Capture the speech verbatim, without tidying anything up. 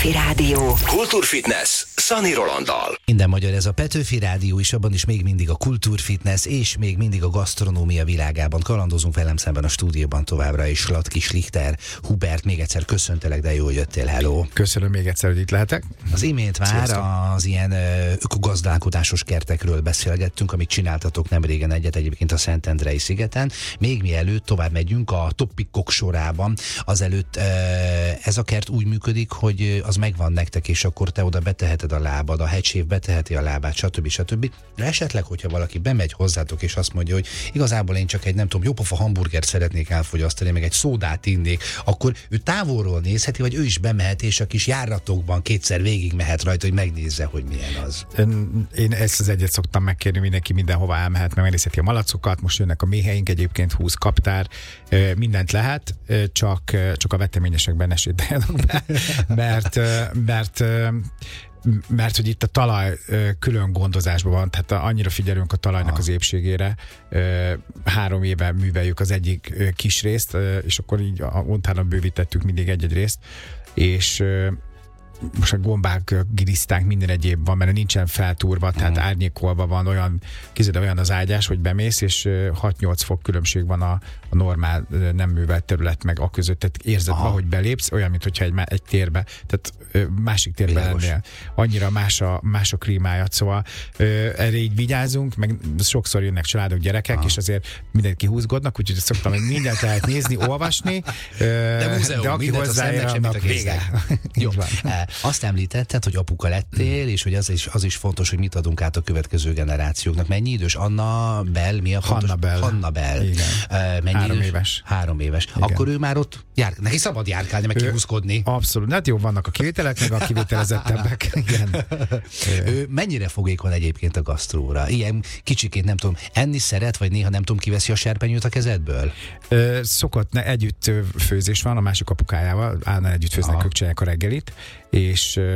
Petőfi Rádió. Kultúrfitness Szani Rolanddal. Minden magyar, ez a Petőfi Rádió, és abban is még mindig a kultúrfitness, és még mindig a gasztronómia világában kalandozunk. Velem szemben a stúdióban továbbra is Latki Schlichter. Hubert, még egyszer köszöntelek, de jól jöttél, hello. Köszönöm még egyszer, hogy itt lehetek. Az imént már Sziasztok. az ilyen ökogazdálkodásos kertekről beszélgettünk, amit csináltatok nem régen egyet egyébként a Szentendrei szigeten. Még mielőtt tovább megyünk a topikok sorában, azelőtt ez a kert úgy működik, hogy az megvan nektek, és akkor te oda beteheted a lábad, a hegysév beteheti a lábát, stb. stb. De esetleg, hogyha valaki bemegy hozzátok, és azt mondja, hogy igazából én csak egy, nem tudom, jópofa hamburgert szeretnék elfogyasztani, meg egy szódát innék, akkor ő távolról nézheti, vagy ő is bemehet, és a kis járatokban kétszer végig mehet rajta, hogy megnézze, hogy milyen az. Én, én ezt az egyet szoktam megkérni, mindenki mindenhova elmehet, meg megnézheti a malacokat, most jönnek a méheink, egyébként húsz kaptár, mindent lehet, csak, csak a veteményesekben ne sétáljanak be, mert, mert mert hogy itt a talaj külön gondozásban van, tehát annyira figyelünk a talajnak ah. az épségére. Három éve műveljük az egyik kis részt, és akkor így utána bővítettük mindig egy-egy részt, és most a gombák, gilisztánk, minden egyéb van, mert nincsen feltúrva, tehát uh-huh. árnyékolva van, olyan, kézzel olyan az ágyás, hogy bemész, és hat-nyolc fok különbség van a, a normál nem művelt terület meg a között, tehát érzed ma, hogy belépsz, olyan, mintha egy, egy térbe, tehát másik térbe lennél. Annyira más a, más a klímája, szóval erre így vigyázunk, meg sokszor jönnek családok, gyerekek, uh-huh. és azért mindenki húzgodnak, úgyhogy szoktam, hogy mindent lehet nézni, olvasni, de, múzeum, de aki hozzáér, annak vége. Jó. Azt említetted, hogy apuka lettél, és hogy az is, az is fontos, hogy mit adunk át a következő generációknak. Mennyi idős? Anna Bell, mi a fontos? Hanna Bell. Hanna Bell. Igen. Uh, mennyi Három idős? éves. Három éves. Igen. Akkor ő már ott jár, neki szabad járkálni, meg kihúzkodni. Abszolút. Hát jó, vannak a kivételek, meg a kivitelezettebbek. Igen. Ő mennyire fogékony egyébként a gasztróra? Ilyen kicsiként nem tudom, enni szeret, vagy néha nem tudom, kiveszi a serpenyőt a kezedből? Ö, szokott, ne, együtt főzés van a másik apukájával, állna együtt főznek, ők csinálják a reggelit, és